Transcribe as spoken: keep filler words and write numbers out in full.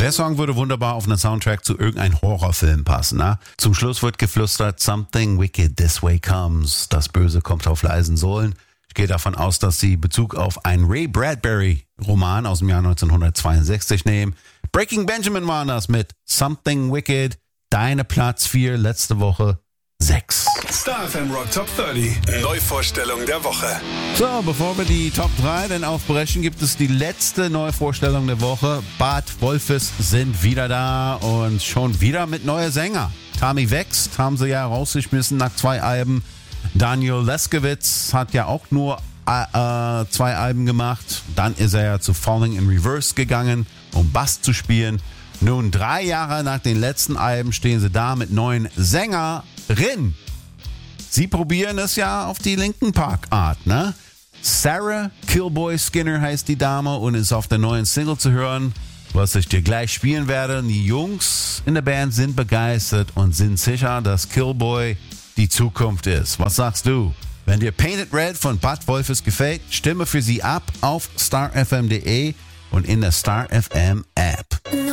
Der Song würde wunderbar auf einen Soundtrack zu irgendeinem Horrorfilm passen. Ne? Zum Schluss wird geflüstert, Something wicked this way comes. Das Böse kommt auf leisen Sohlen. Ich gehe davon aus, dass sie Bezug auf einen Ray Bradbury-Roman aus dem Jahr neunzehnhundertzweiundsechzig nehmen. Breaking Benjamin war das mit Something Wicked. Deine Platz vier, letzte Woche sechs. Star F M Rock Top dreißig. Neuvorstellung der Woche. So, bevor wir die Top drei dann aufbrechen, gibt es die letzte Neuvorstellung der Woche. Bad Wolfes sind wieder da und schon wieder mit neuer Sänger. Tommy Wächst haben sie ja rausgeschmissen nach zwei Alben. Daniel Leskowitz hat ja auch nur äh, zwei Alben gemacht. Dann ist er ja zu Falling in Reverse gegangen, um Bass zu spielen. Nun, drei Jahre nach den letzten Alben stehen sie da mit neuen Sängerin. Sie probieren es ja auf die Linkin Park Art, ne? Sarah Killboy Skinner heißt die Dame und ist auf der neuen Single zu hören, was ich dir gleich spielen werde. Die Jungs in der Band sind begeistert und sind sicher, dass Killboy die Zukunft ist. Was sagst du? Wenn dir Painted Red von Bad Wolfes gefällt, stimme für sie ab auf star f m punkt d e und in der Star F M App.